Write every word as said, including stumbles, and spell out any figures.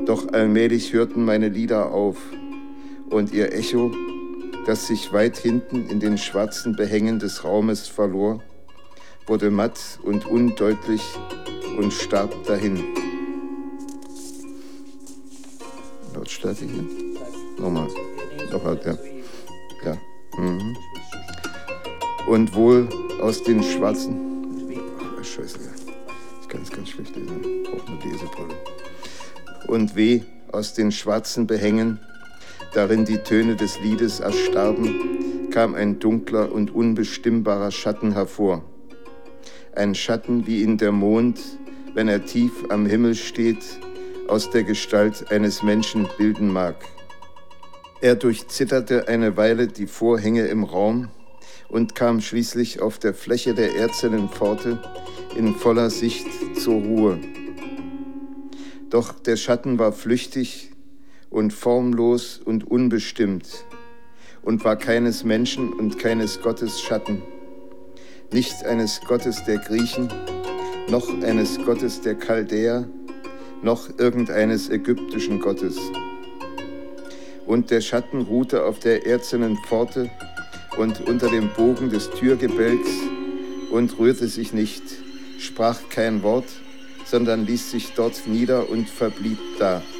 Doch allmählich hörten meine Lieder auf, und ihr Echo, das sich weit hinten in den schwarzen Behängen des Raumes verlor, wurde matt und undeutlich und starb dahin. Lautstärke hier? Nochmal. Nochmal, ja. Ja. Mhm. Und wohl aus den schwarzen... Ach, Scheiße, ich kann es ganz schlecht lesen. Ich brauche eine Lesebrille. Und weh aus den schwarzen Behängen, darin die Töne des Liedes erstarben, kam ein dunkler und unbestimmbarer Schatten hervor. Ein Schatten, wie ihn der Mond, wenn er tief am Himmel steht, aus der Gestalt eines Menschen bilden mag. Er durchzitterte eine Weile die Vorhänge im Raum und kam schließlich auf der Fläche der erzenen Pforte in voller Sicht zur Ruhe. Doch der Schatten war flüchtig und formlos und unbestimmt und war keines Menschen und keines Gottes Schatten, nicht eines Gottes der Griechen, noch eines Gottes der Chaldäer, noch irgendeines ägyptischen Gottes. Und der Schatten ruhte auf der erzenen Pforte und unter dem Bogen des Türgebälks und rührte sich nicht, sprach kein Wort, sondern ließ sich dort nieder und verblieb da.